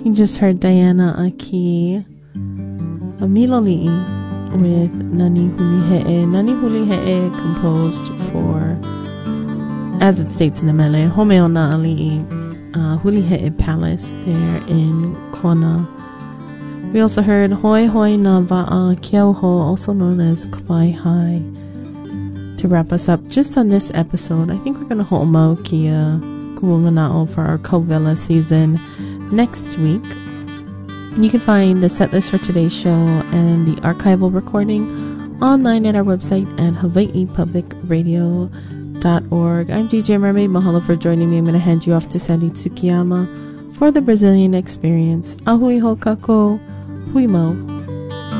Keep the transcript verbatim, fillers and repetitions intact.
You just heard Diana Aki Amiloli'i with Nani Hulihe'e. Nani Hulihe'e composed for, as it states in the mele, Homeo Na'ali'i uh, Hulihe'e Palace there in Kona. We also heard Hoi Hoi Na Va'a Kiauho, also known as Kwai Hai. To wrap us up just on this episode, I think we're going to ho'omau kia ku'umana'o for our Kovela season next week. You can find the set list for today's show and the archival recording online at our website at hawaii public radio dot org. I'm D J Mermaid. Mahalo for joining me. I'm going to hand you off to Sandy Tsukiyama for the Brazilian Experience. Ahui ho kako, hui mo.